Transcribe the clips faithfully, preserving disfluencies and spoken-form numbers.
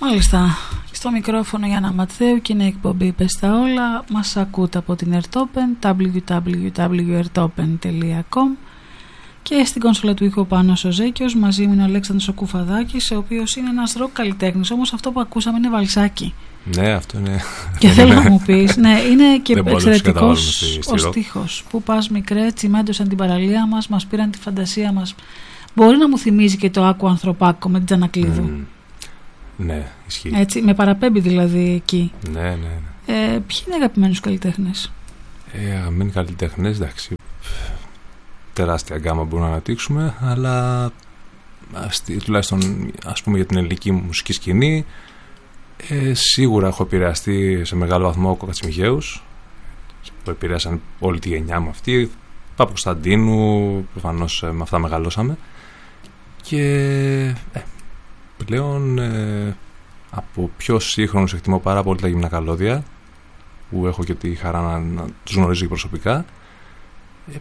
Μάλιστα. Στο μικρόφωνο Γιάννα Ματθαίου και είναι η εκπομπή Πες τα όλα. Μας ακούτε από την Ερτόπεν, double-u double-u double-u τελεία ερτόπεν τελεία com, και στην κόνσολα του ήχου ο Πάνος ο Ζέκιος. Μαζί μου είναι ο Αλέξανδρος ο Κουφαδάκης, ο οποίος είναι ένας ροκ καλλιτέχνης. Όμως αυτό που ακούσαμε είναι βαλσάκι. Ναι, αυτό είναι. Και θέλω να μου πεις, ναι, είναι και εξαιρετικός ο στίχος. Που πας μικρέ, τσιμέντωσαν την παραλία μας, μας πήραν τη φαντασία μας. Μπορεί να μου θυμίζει και το Άκου Ανθρωπάκο με την Τζανακλείδου. Mm. Ναι, ισχύει. Έτσι, με παραπέμπει δηλαδή εκεί. Ναι, ναι, ναι. Ε, ποιοι είναι αγαπημένους καλλιτέχνες? Ε, αγαπημένοι καλλιτέχνες, εντάξει. Τεράστια γκάμα μπορούμε να αναπτύξουμε, αλλά asti, τουλάχιστον ας πούμε για την ελληνική μουσική σκηνή, ε, σίγουρα έχω επηρεαστεί σε μεγάλο βαθμό ο Κατσιμιχαίους, που επηρέασαν όλη τη γενιά μου αυτή. Παπακοσταντίνου, προφανώς με αυτά μεγαλώσαμε. Και ε, πλέον ε, από πιο σύγχρονους εκτιμώ πάρα πολύ τα γυμνά καλώδια, που έχω και τη χαρά να, να τους γνωρίζω και προσωπικά. Ε,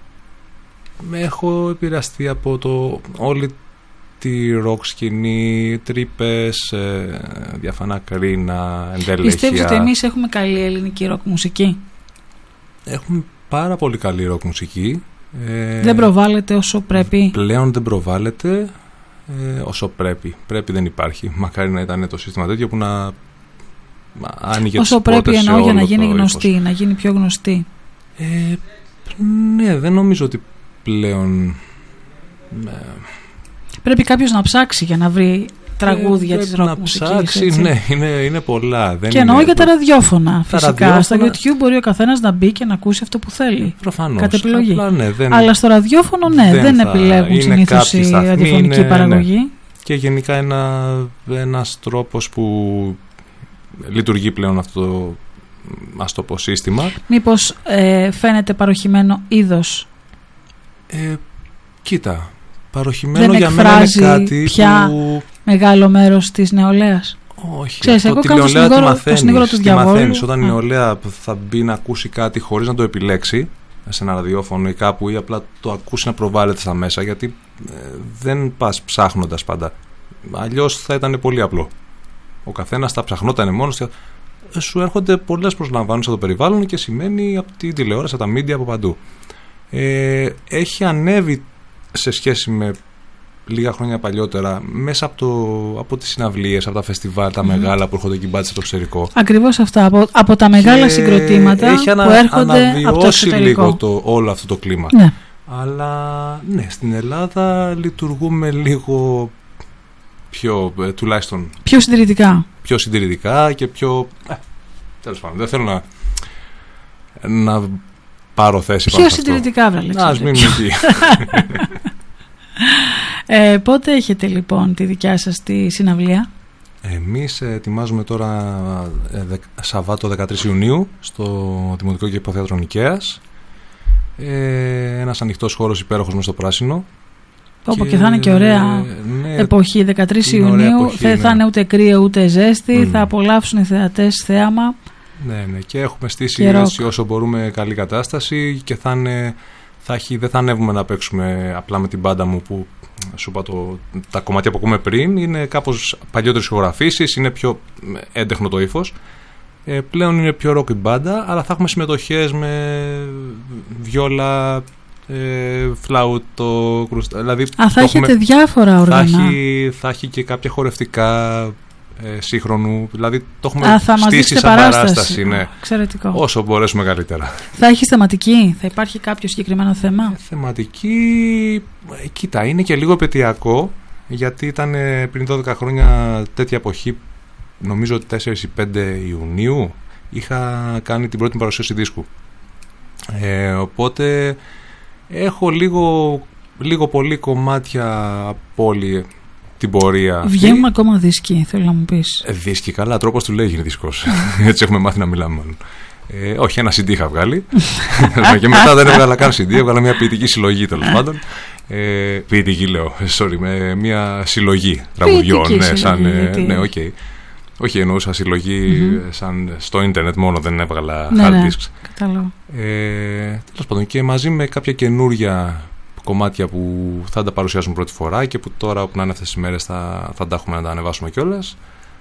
με έχω επηρεαστεί από το όλη τη ροκ σκηνή, τρύπες, ε, διαφανά κρίνα, εντελέχεια. Πιστεύεις ότι εμείς έχουμε καλή ελληνική ροκ μουσική? Έχουμε πάρα πολύ καλή ροκ μουσική. Ε, δεν προβάλλεται όσο πρέπει. Πλέον δεν προβάλλεται ε, όσο πρέπει. Πρέπει δεν υπάρχει. Μακάρι να ήταν το σύστημα τέτοιο που να άνοιγε όσο τις πρέπει εννοώ για να γίνει γνωστή, ύφος. Να γίνει πιο γνωστή. Ε, ναι, δεν νομίζω ότι πλέον... Ε, πρέπει κάποιος να ψάξει για να βρει τραγούδια ε, της ροκ μουσικής. Να ψάξει, έτσι. Ναι, είναι, είναι πολλά. Δεν και εννοώ για τα το... ραδιόφωνα. Τα φυσικά. ραδιόφωνα... Στο YouTube μπορεί ο καθένας να μπει και να ακούσει αυτό που θέλει. Προφανώς. Κατ' επιλογή. Απλά, ναι, δεν... Αλλά στο ραδιόφωνο, ναι, δεν, δεν θα... επιλέγουν συνήθως η ραδιοφωνική είναι, παραγωγή. Ναι. Και γενικά ένα, ένας τρόπος που λειτουργεί πλέον αυτό το, ας το πω, σύστημα. Μήπως ε, φαίνεται παροχημένο είδος? Ε, κοίτα, παροχημένο δεν για μένα είναι κάτι πια που... μεγάλο μέρος της νεολαίας. Όχι, ξέρεις, εγώ τη κάνω νεολαία το τη μαθαίνεις, συνήγορο του διαβόλου. Μαθαίνεις, όταν η νεολαία θα μπει να ακούσει κάτι χωρίς να το επιλέξει σε ένα ραδιόφωνο ή κάπου, ή απλά το ακούσει να προβάλλεται στα μέσα, γιατί ε, δεν πας ψάχνοντας πάντα. Αλλιώς θα ήταν πολύ απλό. Ο καθένας θα ψαχνόταν μόνος. Ε, σου έρχονται πολλές προσλαμβάνσεις από το περιβάλλον και σημαίνει από τη τηλεόραση, από τα μίντια, από παντού. Ε, έχει ανέβει σε σχέση με λίγα χρόνια παλιότερα μέσα από, το, από τις συναυλίες, από τα φεστιβάλ, τα mm. μεγάλα που έρχονται εκεί μπάτια στο εξωτερικό. Ακριβώς αυτά, από, από τα μεγάλα συγκροτήματα έχει ανα, που έρχονται από το εξωτερικό. λίγο το, όλο αυτό το κλίμα. Ναι. Αλλά ναι, στην Ελλάδα λειτουργούμε λίγο πιο, ε, τουλάχιστον πιο συντηρητικά. Πιο συντηρητικά και πιο... Ε, τέλος πάντων, δεν θέλω να, να πάρω θέση πιο συντηρητικά, βρε Αλέξανδρε. Ας μην μη ε, πότε έχετε λοιπόν τη δικιά σας τη συναυλία? Εμείς ετοιμάζουμε τώρα ε, δε, Σαββάτο δεκατρείς Ιουνίου στο Δημοτικό και Υποθέατρο Νικαίας. Ε, ένας ανοιχτός χώρος υπέροχος μες στο πράσινο. Όπου και, και θα είναι και ωραία ναι, εποχή, δεκατρείς Ιουνίου. Εποχή, δεν ναι. θα είναι ούτε κρύο ούτε ζέστη, mm. θα απολαύσουν οι θεατές θέαμα. Ναι, ναι, και έχουμε στήσει και όσο μπορούμε καλή κατάσταση και θα είναι, θα έχει, δεν θα ανέβουμε να παίξουμε απλά με την μπάντα μου που σου είπα το, τα κομμάτια που ακούμε πριν είναι κάπως παλιότερες ηχογραφήσεις, είναι πιο έντεχνο το ύφος. Ε, πλέον είναι πιο rock η μπάντα, αλλά θα έχουμε συμμετοχές με βιόλα, ε, φλάουτο, κρούστα. Δηλαδή, Α, θα έχετε έχουμε, διάφορα όργανα. Θα έχει, θα έχει και κάποια χορευτικά ε, σύγχρονου. Δηλαδή το έχουμε Α, θα στήσει σαν παράσταση. παράσταση. Ναι. Εξαιρετικό. Όσο μπορέσουμε καλύτερα. Θα έχει θεματική, θα υπάρχει κάποιο συγκεκριμένο θέμα? Ε, θεματική, ε, κοίτα, είναι και λίγο επαιτειακό, γιατί ήταν ε, πριν δώδεκα χρόνια τέτοια εποχή. Νομίζω ότι τέσσερις ή πέντε Ιουνίου είχα κάνει την πρώτη παρουσίαση δίσκου. Ε, οπότε έχω λίγο, λίγο πολύ κομμάτια από όλη την πορεία. Βγαίνουν ακόμα δίσκοι, θέλω να μου πεις. Ε, δίσκοι, καλά, τρόπος του λέει γίνει δίσκος. Έτσι έχουμε μάθει να μιλάμε μάλλον. Ε, όχι, ένα σι ντι είχα βγάλει. Και μετά δεν έβγαλα καν σι ντι, έβγαλα μια ποιητική συλλογή τέλος πάντων. Ε, ποιητική λέω, sorry, με μια συλλογή τραγουδιών. Ναι, σαν, ε, ναι, okay. Όχι, εννοούσα συλλογή mm-hmm. σαν στο ίντερνετ μόνο, δεν έβγαλα ναι, hard ναι, discs. Κατάλαβα. Ε, τέλος πάντων, και μαζί με κάποια καινούρια κομμάτια που θα τα παρουσιάσουμε πρώτη φορά και που τώρα που να είναι αυτές τις μέρες θα, θα τα έχουμε να τα ανεβάσουμε κιόλας.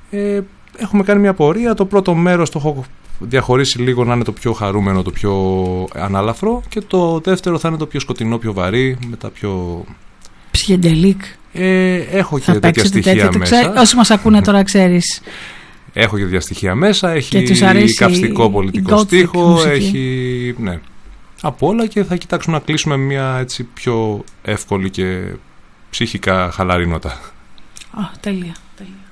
Ε, έχουμε κάνει μια πορεία. Το πρώτο μέρος το έχω διαχωρίσει λίγο να είναι το πιο χαρούμενο, το πιο ανάλαφρο, και το δεύτερο θα είναι το πιο σκοτεινό, πιο βαρύ, με τα πιο... Ψυχεντελίκ. Ε, έχω και τέτοια στοιχεία τέτοιο, μέσα. Ξέρει, όσοι μας ακούνε τώρα ξέρεις. Έχω και τέτοια στοιχεία μέσα. Έχει καυστικό πολιτικό στίχο. Μουσική. Έχει... Ναι. Από όλα, και θα κοιτάξουμε να κλείσουμε μια έτσι πιο εύκολη και ψυχικά χαλαρή νότα. Oh, τέλεια, τέλεια.